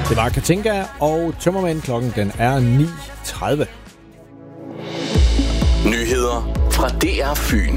Det var Katinka og Tømmermænd. Klokken den er 9:30. Nyheder fra DR Fyn.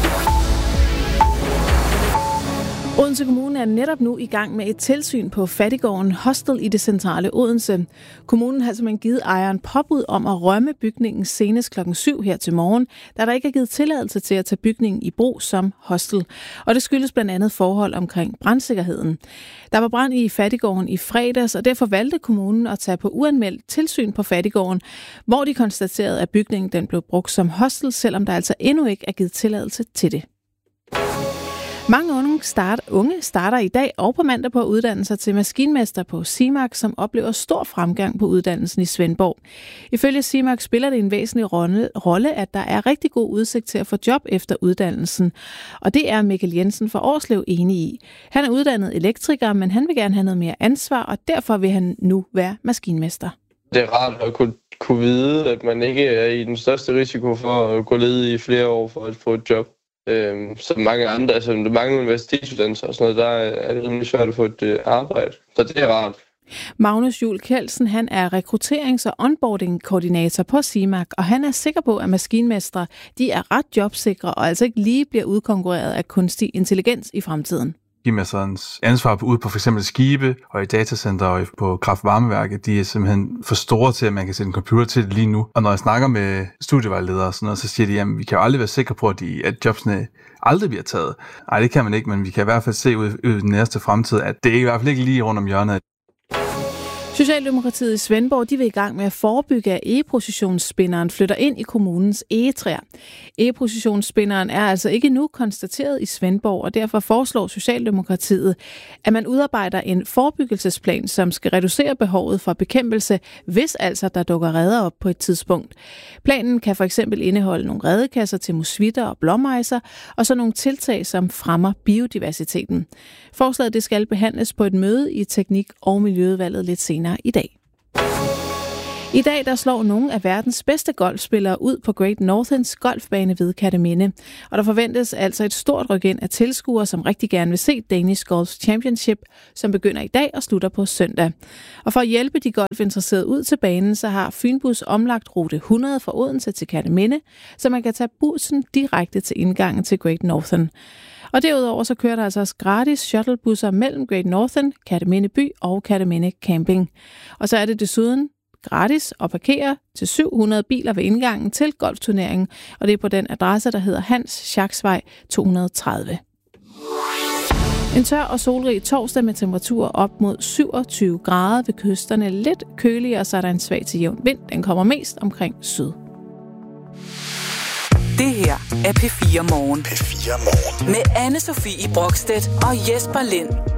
Odense Kommune er netop nu i gang med et tilsyn på fattiggården Hostel i det centrale Odense. Kommunen har simpelthen givet ejeren påbud om at rømme bygningen senest klokken 7 her til morgen, da der ikke er givet tilladelse til at tage bygningen i brug som hostel. Og det skyldes blandt andet forhold omkring brandsikkerheden. Der var brand i fattiggården i fredags, og derfor valgte kommunen at tage på uanmeldt tilsyn på fattiggården, hvor de konstaterede, at bygningen den blev brugt som hostel, selvom der altså endnu ikke er givet tilladelse til det. Mange unge starter i dag og på mandag på at uddanne sig til maskinmester på Simac, som oplever stor fremgang på uddannelsen i Svendborg. Ifølge Simac spiller det en væsentlig rolle, at der er rigtig god udsigt til at få job efter uddannelsen. Og det er Mikkel Jensen fra Årslev enig i. Han er uddannet elektriker, men han vil gerne have noget mere ansvar, og derfor vil han nu være maskinmester. Det er rart at kunne vide, at man ikke er i den største risiko for at gå ledig i flere år for at få et job. Som mange andre, altså mange universitetsuddannelser og sådan noget, der er det rimelig svært at få et arbejde. Så det er rart. Magnus Juhl Kjeldsen, han er rekrutterings- og onboarding-koordinator på Simac, og han er sikker på, at maskinmestre, de er ret jobsikre og altså ikke lige bliver udkonkurreret af kunstig intelligens i fremtiden. Maskinmesterens ansvar ude på f.eks. skibe og i datacenter og på kraftvarmeværket, de er simpelthen for store til, at man kan sætte en computer til det lige nu. Og når jeg snakker med studievejledere og sådan noget, så siger de, at vi kan jo aldrig være sikre på, at jobsene aldrig bliver taget. Nej, det kan man ikke, men vi kan i hvert fald se ud i den næste fremtid, at det er i hvert fald ikke lige rundt om hjørnet. Socialdemokratiet i Svendborg, de vil i gang med at forebygge, at egepositionsspinderen flytter ind i kommunens egetræer. Egepositionsspinderen er altså ikke nu konstateret i Svendborg, og derfor foreslår Socialdemokratiet, at man udarbejder en forebyggelsesplan, som skal reducere behovet for bekæmpelse, hvis altså der dukker reder op på et tidspunkt. Planen kan for eksempel indeholde nogle redekasser til musvitter og blåmejser, og så nogle tiltag, som fremmer biodiversiteten. Forslaget det skal behandles på et møde i Teknik- og Miljøudvalget lidt senere i dag. I dag der slår nogle af verdens bedste golfspillere ud på Great Northerns golfbane ved Kerteminde. Og der forventes altså et stort ryk ind af tilskuere, som rigtig gerne vil se Danish Golf Championship, som begynder i dag og slutter på søndag. Og for at hjælpe de golfinteresserede ud til banen, så har Fynbus omlagt rute 100 fra Odense til Kerteminde, så man kan tage bussen direkte til indgangen til Great Northern. Og derudover så kører der altså også gratis shuttlebusser mellem Great Northern, Kerteminde by og Kerteminde Camping. Og så er det desuden gratis at parkere til 700 biler ved indgangen til golfturneringen, og det er på den adresse, der hedder Hans Schacksvej 230. En tør og solrig torsdag med temperaturer op mod 27 grader ved kysterne. Lidt køligere, så er der en svag til jævn vind. Den kommer mest omkring syd. Det her er P4 Morgen. P4 Morgen. Med Anne-Sophie Brokstedt og Jesper Lind.